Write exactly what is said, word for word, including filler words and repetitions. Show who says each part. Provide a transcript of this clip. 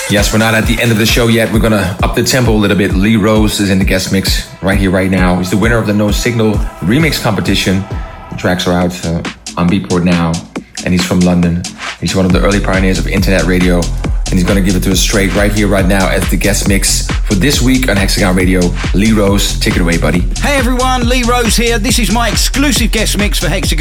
Speaker 1: Yes, we're not at the end of the show yet. We're gonna up the tempo a little bit. Lee Rose is in the guest mix right here, right now. He's the winner of the No Signal remix competition. The tracks are out uh, on Beatport now, and he's from London. He's one of the early pioneers of internet radio, and he's gonna give it to us straight right here, right now, as the guest mix for this week on Hexagon Radio. Lee Rose, take it away, buddy.
Speaker 2: Hey everyone, Lee Rose here. This is my exclusive guest mix for Hexagon